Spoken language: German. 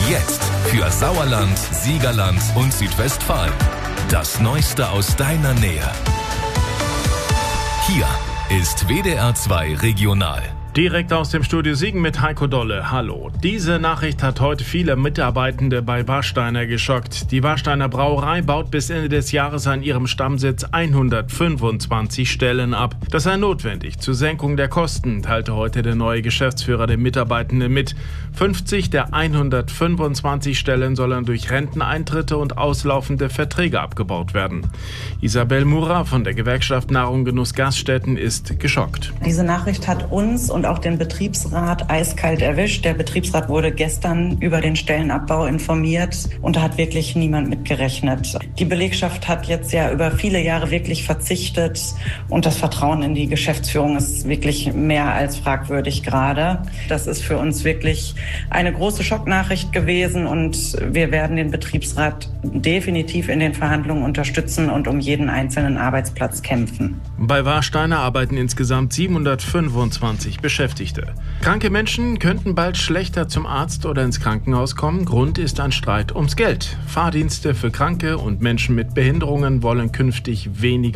Jetzt für Sauerland, Siegerland und Südwestfalen. Das Neueste aus deiner Nähe. Hier ist WDR 2 Regional. Direkt aus dem Studio Siegen mit Heiko Dolle. Hallo. Diese Nachricht hat heute viele Mitarbeitende bei Warsteiner geschockt. Die Warsteiner Brauerei baut bis Ende des Jahres an ihrem Stammsitz 125 Stellen ab. Das sei notwendig zur Senkung der Kosten, teilte heute der neue Geschäftsführer den Mitarbeitenden mit. 50 der 125 Stellen sollen durch Renteneintritte und auslaufende Verträge abgebaut werden. Isabel Murer von der Gewerkschaft Nahrung Genuss Gaststätten ist geschockt. Diese Nachricht hat uns und auch den Betriebsrat eiskalt erwischt. Der Betriebsrat wurde gestern über den Stellenabbau informiert und da hat wirklich niemand mit gerechnet. Die Belegschaft hat jetzt ja über viele Jahre wirklich verzichtet und das Vertrauen in die Geschäftsführung ist wirklich mehr als fragwürdig gerade. Das ist für uns wirklich eine große Schocknachricht gewesen und wir werden den Betriebsrat definitiv in den Verhandlungen unterstützen und um jeden einzelnen Arbeitsplatz kämpfen. Bei Warsteiner arbeiten insgesamt 725 Beschäftigte. Kranke Menschen könnten bald schlechter zum Arzt oder ins Krankenhaus kommen. Grund ist ein Streit ums Geld. Fahrdienste für Kranke und Menschen mit Behinderungen wollen künftig weniger